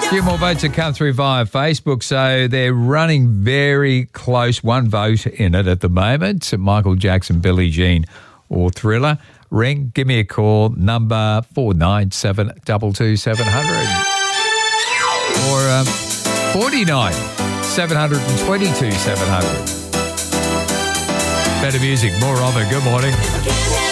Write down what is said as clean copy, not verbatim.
few more votes have come through via Facebook, so they're running very close. One vote in it at the moment. Michael Jackson, Billie Jean or Thriller. Ring, give me a call, number 497 22700 or 49 722 700. Better music, more of it. Good morning.